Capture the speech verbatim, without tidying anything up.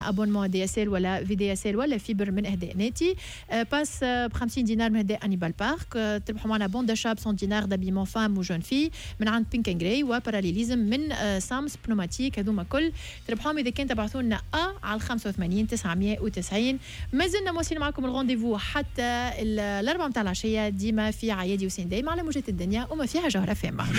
ابونمون دي اس ال ولا في دي اس ال ولا فيبر من اهداء ناتي. باس ب خمسين دينار من اهداء انيبال بارك. تربحوا معنا بون داشا ب مية دينار دابيمون فام وجون في من عند بينك اند جراي وباراليليزم من سامس بنوماتيك. هذوما كل تربحوهم اذا كان تبعثوا لنا ا على خمسة وثمانين تسعمية وتسعين. مازلنا مواصلين معكم الرونديفو حتى الاربعه متاع العشيه ديما في عيادي وسين دايما على موجات الدنيا وما فيها جوهره فامه.